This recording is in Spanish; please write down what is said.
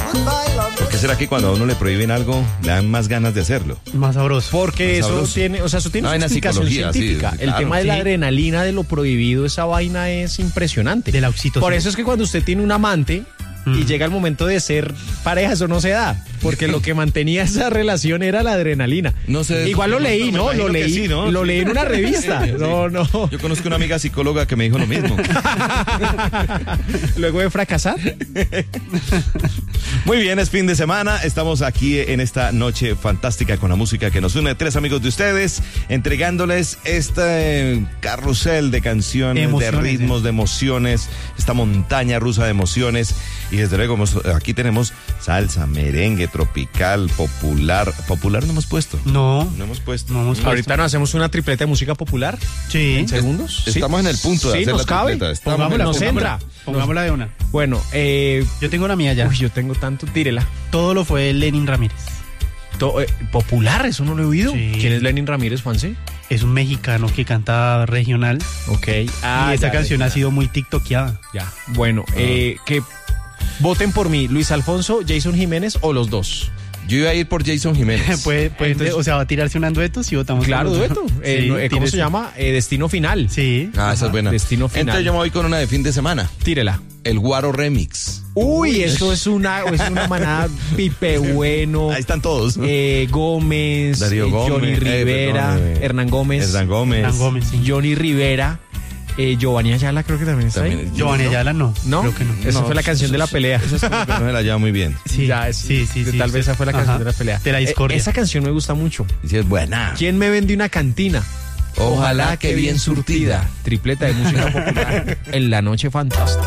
¿Por qué será que cuando a uno le prohíben algo, le dan más ganas de hacerlo? Más sabroso. Porque Sabroso. eso tiene, o sea, eso tiene Una una vaina explicación psicología, sí, científica. El claro. tema de la Sí. adrenalina, de lo prohibido, esa vaina es impresionante. De la oxitocina. Por eso es que cuando usted tiene un amante y llega el momento de ser pareja, eso no se da. Porque lo que mantenía esa relación era la adrenalina. No sé. Igual lo leí, Me ¿no? imagino Lo que leí, sí, ¿no? lo leí en una revista. Sí. No. Yo conozco una amiga psicóloga que me dijo lo mismo. Luego de fracasar. Muy bien, es fin de semana. Estamos aquí en esta noche fantástica con la música que nos une. 3 amigos de ustedes, entregándoles este carrusel de canciones, Emociones, de ritmos, de emociones, esta montaña rusa de emociones. Y desde luego aquí tenemos salsa, merengue, tropical, popular. ¿Popular no hemos puesto? No. No hemos puesto. No hemos puesto. Ahorita nos hacemos una tripleta de música popular. Sí. ¿En segundos? Estamos en el punto de Sí, hacer nos la cabe. tripleta. Estamos Pongámosla, nos pongámosla. entra. Pongámosla de una. Bueno, Yo tengo la mía ya. uy, yo tengo tanto, tírela. Todo lo fue Lenin Ramírez. Popular, eso no lo he oído. Sí. ¿Quién es Lenin Ramírez, Juanse? Es un mexicano que canta regional. Ok. y esta canción ha sido muy tiktokeada. Ya. Bueno, que voten por mí, Luis Alfonso, Jason Jiménez o los dos. Yo iba a ir por Jason Jiménez. Entonces- o sea, va a tirarse un dueto si votamos. Claro, por los dueto. dos. Sí, ¿Cómo tírese. se llama? Destino Final. Sí. Ah, esa es buena. Destino Final. Entonces yo me voy con una de fin de semana. Tírela. El Guaro Remix. Uy, eso es una manada. Pipe Bueno. Ahí están todos. Gómez. Darío Gómez, Johnny Rivera. perdón, Hernán Gómez. Hernán Gómez. Hernán Gómez, sí. Johnny Rivera. Giovanni Ayala creo que también está ahí. También. Giovanni Ayala no. ¿No? Creo que no. Esa No, fue la canción de la pelea. Esa es como que no se la lleva muy bien. Sí, Ya, sí. Tal vez esa fue la canción Ajá. de la pelea. De la discordia. Esa canción me gusta mucho. Y si es buena. ¿Quién me vende una cantina? Ojalá que bien surtida. Tripleta de música popular en la noche fantástica.